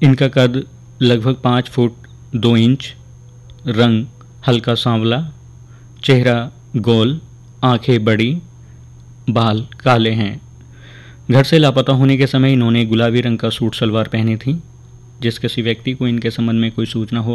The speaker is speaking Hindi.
इनका कद लगभग 5 फुट 2 इंच, रंग हल्का सांवला, चेहरा गोल, आंखें बड़ी, बाल काले हैं। घर से लापता होने के समय इन्होंने गुलाबी रंग का सूट सलवार पहनी थी। जिस किसी व्यक्ति को इनके संबंध में कोई सूचना हो